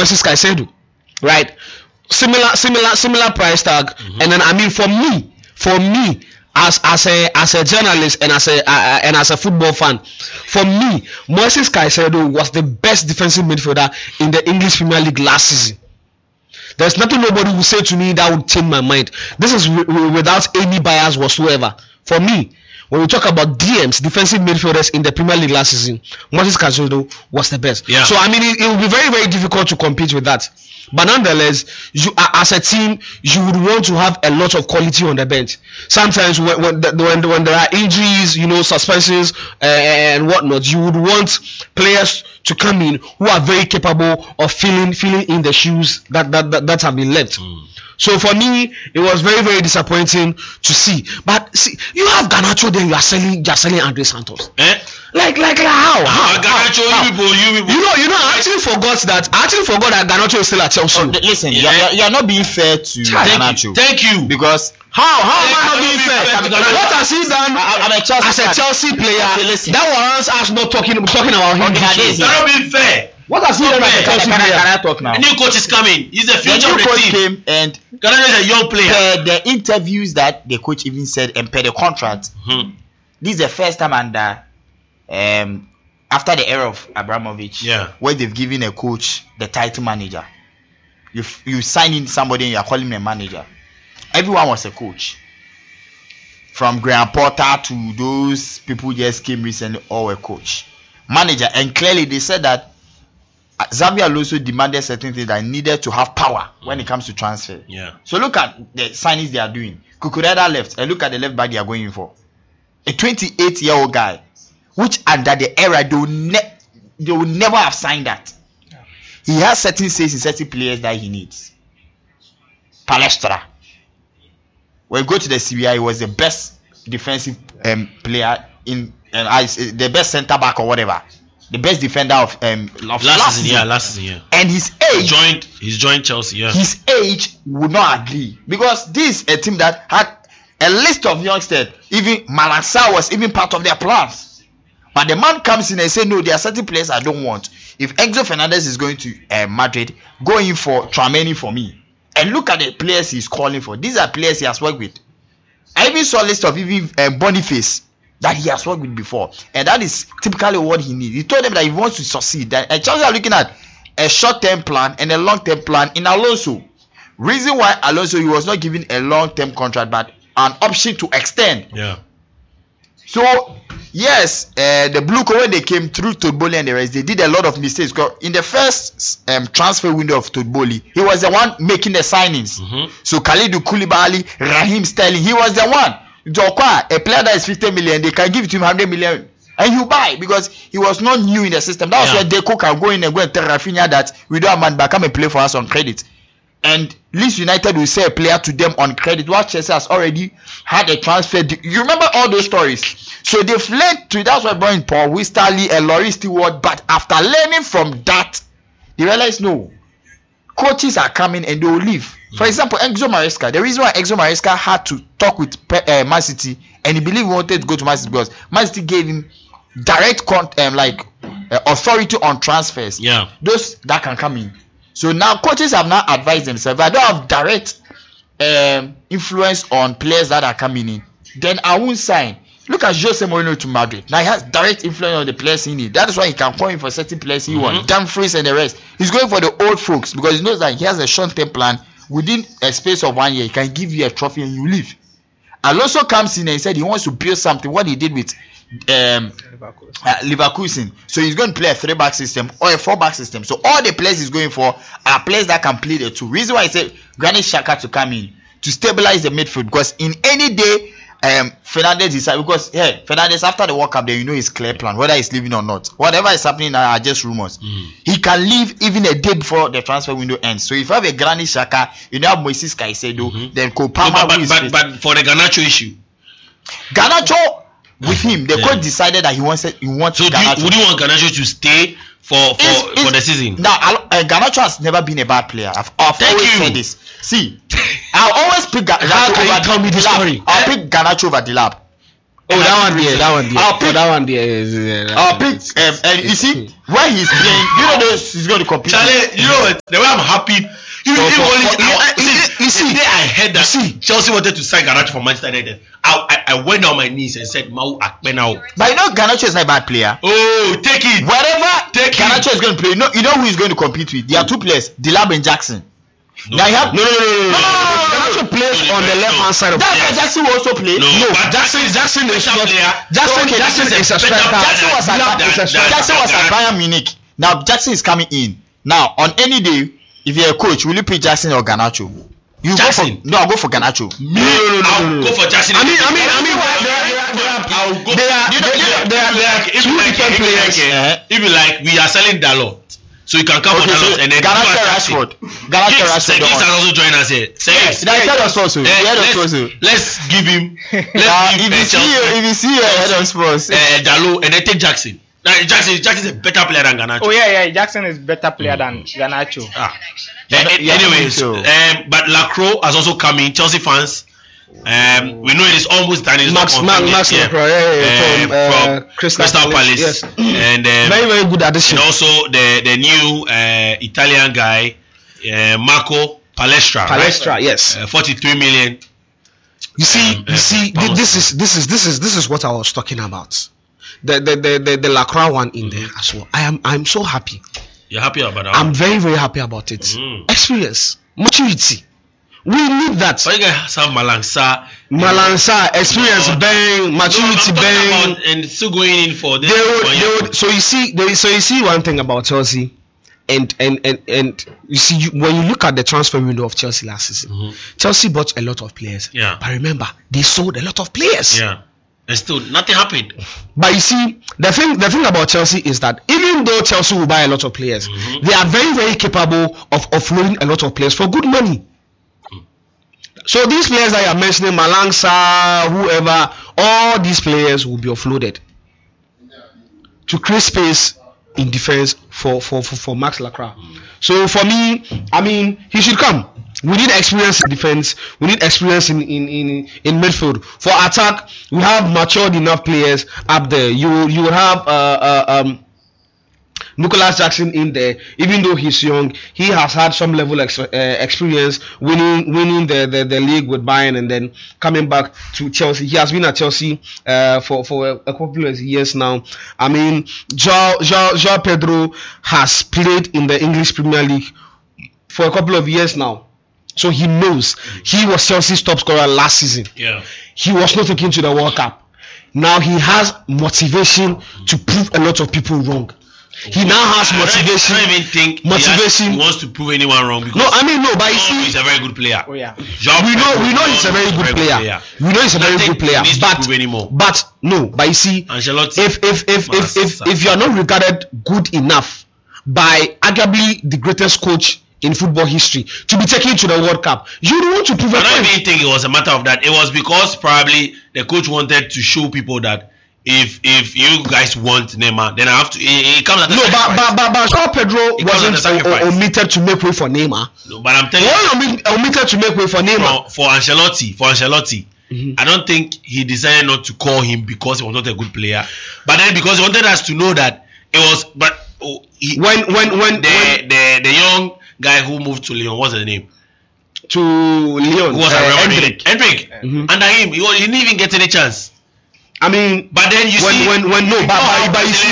Moises Caicedo, right? Similar price tag. And then I mean, for me, as a journalist and as a football fan, for me, Moises Caicedo was the best defensive midfielder in the English Premier League last season. There's nothing nobody will say to me that would change my mind. This is without any bias whatsoever. For me, when we talk about DMs, defensive midfielders in the Premier League last season, Moises Caicedo was the best. Yeah. So I mean, it will be very, very difficult to compete with that. But nonetheless, you as a team, you would want to have a lot of quality on the bench. Sometimes when there are injuries, suspensions and whatnot, you would want players to come in who are very capable of filling in the shoes that have been left. So for me, it was very, very disappointing to see. But see, you have Garnacho, then you are selling Andre Santos. Like how? Garnacho, you people. I actually forgot that Garnacho is still at Chelsea. Listen, you are not being fair to Garnacho. Thank you. Because how am I not being fair? What has he done as a Chelsea player that warrants us not talking about him? You're not being fair. What has he done as a Chelsea player? Can I talk now? A new coach is coming. He's the future of the coach team. Came and Garnacho is a young player. Per the interviews that the coach even said and per the contract, this is the first time under after the era of Abramovich, where they've given a coach the title manager. You sign in somebody and you are calling him a manager. Everyone was a coach. From Graham Potter to those people who just came recently, all were coach. Manager. And clearly they said that Xabi Alonso demanded certain things that needed to have power when it comes to transfer. Yeah. So look at the signings they are doing. Cucurella left, and look at the left back they are going for. A 28-year-old guy, which under the era they will never have signed that. He has certain says in certain players that he needs. Palestra. When you go to the CBI, he was the best defensive player in the best centre back or whatever. The best defender of last season. And his age, he's joined Chelsea. Yeah. His age would not agree because this is a team that had a list of youngsters. Even Malansa was even part of their plans. But the man comes in and says, no, there are certain players I don't want. If Enzo Fernandez is going to Madrid, go in for Tchouaméni for me. And look at the players he's calling for. These are players he has worked with. I even saw a list of even Boniface that he has worked with before. And that is typically what he needs. He told them that he wants to succeed. That Chelsea are looking at a short-term plan and a long-term plan in Alonso. Reason why Alonso, he was not given a long-term contract, but an option to extend. Yeah. So, yes, the Blue Coat, when they came through Todd Boehly and the rest, they did a lot of mistakes. Because in the first transfer window of Todd Boehly, he was the one making the signings. So, Kalidou Koulibaly, Raheem Sterling, he was the one. Jokwa, a player that is 50 million, they can give it to him 100 million. And you buy because he was not new in the system. That was where Deco can go in and go and tell Rafinha that we don't have man back, come and play for us on credit. And Leeds United will sell a player to them on credit. What Chelsea has already had a transfer. You remember all those stories? So they've learned to, that's why brought in Paul Wisterley and Laurie Stewart. But after learning from that, they realize no, coaches are coming and they will leave. For example, Enzo Maresca. The reason why Enzo Maresca had to talk with Man City and he believed he wanted to go to Man City because Man City gave him direct authority on transfers. Yeah, those that can come in. So now coaches have now advised themselves. If I don't have direct influence on players that are coming in, then I won't sign. Look at Jose Mourinho to Madrid. Now he has direct influence on the players he needs. That is why he can call in for certain players he wants. Dumfries and the rest. He's going for the old folks because he knows that he has a short-term plan. Within a space of 1 year, he can give you a trophy and you leave. Alonso comes in and he said he wants to build something. What he did with Leverkusen. So he's going to play a 3-back system or a 4-back system. So all the players he's going for are players that can play the two. Reason why I said Granit Xhaka to come in to stabilize the midfield, because in any day Fernandez decided, because Fernandez after the World Cup, then you know his clear plan whether he's leaving or not. Whatever is happening now are just rumors. He can leave even a day before the transfer window ends. So if you have a Granit Xhaka, you know Moises Caicedo, then Kopama. But for the Garnacho issue, Garnacho with him, the coach decided that he wants. So would you want Garnacho to stay for the season? Now, Garnacho has never been a bad player. I've always said this. See, I'll always pick Garnacho over. Tell me the story. I'll pick Garnacho over Delap. Oh, that one there. I'll pick. That one there is. I'll pick. And you see, when he's playing, you know this he's going to compete. Charlie, you know what? The way I'm happy. You see, I heard that Chelsea wanted to sign Garnacho for Manchester United. I went on my knees and said, Mau Akpenao. But you know, Garnacho is not a bad player. Oh, take it. Whatever Garnacho is going to play, you know who he's going to compete with? There are two players, Delap and Jackson. Now you have No. Garnacho plays on the left hand side of the field. Jackson will also play. No, Jackson is not. Jackson is a striker. Jackson was at Bayern Munich. Now Jackson is coming in. Now on any day, if you're a coach, will you pick Jackson or Garnacho? Jackson. I'll go for Garnacho. I'll go for Jackson. I mean, I'll go. They are two different players. If you like, we are selling Dalot. So you can come on Dalot and then Garnacho Rashford. Giggs also join us here. Let's give him. If you see head of sports, Dalot and then take Jackson. Jackson is a better player than Garnacho. Oh yeah, Jackson is better player than Garnacho. Anyways, but Lacroix has also come in. Chelsea fans, we know it is almost done. It's Max Lacroix from Crystal Palace. Yes. And very good addition. And also the new Italian guy, Marco Palestra. Right? Yes. 43 million. You see, this is what I was talking about. The Lacroix one in there as well. I'm so happy. You're happy about that? I'm very, very happy about it. Experience, maturity. We need that. But you guys have Malangsa, experience, bang, maturity, bang, and still going in for this. So you see one thing about Chelsea, and you see when you look at the transfer window of Chelsea last season, Chelsea bought a lot of players. Yeah. But remember, they sold a lot of players. Yeah. And still nothing happened. But you see, the thing about Chelsea is that even though Chelsea will buy a lot of players, they are very, very capable of offloading a lot of players for good money. So these players that you are mentioning, Malangsa, whoever, all these players will be offloaded to create space in defense for Max Lacroix. So for me, I mean, he should come. We need experience in defense. We need experience in midfield. For attack, we have matured enough players up there. You will have Nicholas Jackson in there. Even though he's young, he has had some level of experience winning the league with Bayern and then coming back to Chelsea. He has been at Chelsea for a couple of years now. I mean, João Pedro has played in the English Premier League for a couple of years now. So he knows. He was Chelsea's top scorer last season. Yeah. He was not taken to the World Cup. Now he has motivation to prove a lot of people wrong. He now has motivation. I don't even think he wants to prove anyone wrong. Because but you see, he's a very good player. Oh yeah. We know he's a very good player. We know he's a very good player. But you see, Ancelotti, if you are not regarded good enough by arguably the greatest coach in football history to be taken to the World Cup, you don't want to prove a point. I don't even think it was a matter of that. It was because probably the coach wanted to show people that if you guys want Neymar, then I have to. It comes at a sacrifice. But João Pedro wasn't omitted to make way for Neymar. No, but I'm telling you, omitted to make way for Neymar. For Ancelotti, I don't think he decided not to call him because he was not a good player, but then because he wanted us to know that it was. But when the young guy who moved to Lyon, what's his name? To Lyon. Who was Hendrik. Under him, he didn't even get any chance. I mean, but then you but you see,